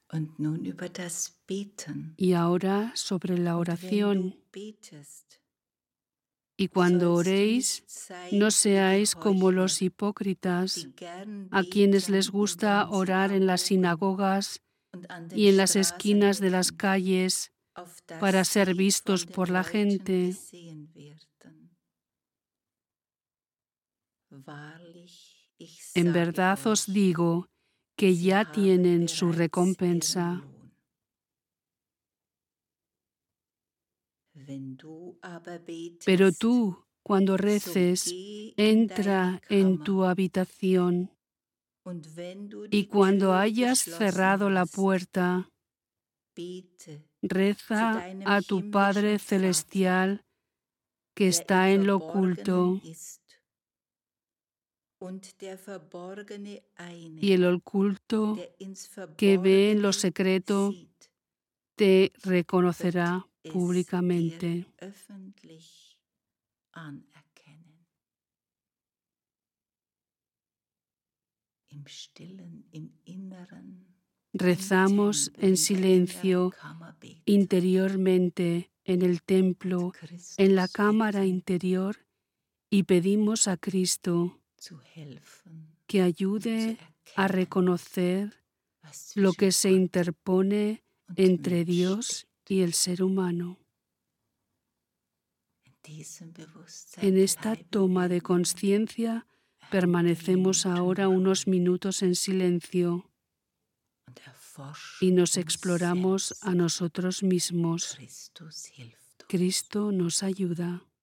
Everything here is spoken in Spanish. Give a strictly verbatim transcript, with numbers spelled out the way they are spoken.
Und nun über das Beten. Y ahora sobre la Und wenn oración. du betest, Y cuando sollst du oréis, nicht sein no wie die seáis como Heuchler, los hipócritas, die gern a quienes beten les in gusta den orar en las Synagogen sinagogas und an den y en las esquinas de las Straßenecken, calles, auf para dass ser sie vistos von den por la Leuten gente. gesehen werden. Wahrlich, ich En sage verdad os euch, digo que sie ya haben tienen su bereits ihren recompensa. Lohn. Wenn du aber Pero betest, tú, cuando so reces, geh in deine entra en tu Kammer, habitación, und wenn du y die cuando Tür hayas geschlossen cerrado la hast, puerta, bete zu reza deinem a tu Padre himmlischen Vater, celestial que der im está en lo Verborgenen oculto, ist, und der Verborgene y eine, el oculto der ins que ve en lo Verborgene secreto sieht, te wird reconocerá es dir públicamente. öffentlich anerkennen. Im Stillen, im Inneren, Rezamos en silencio, interiormente, en el templo, en la cámara interior, y pedimos a Cristo que ayude a reconocer lo que se interpone entre Dios y el ser humano. En esta toma de conciencia permanecemos ahora unos minutos en silencio y nos exploramos a nosotros mismos. Cristo nos ayuda.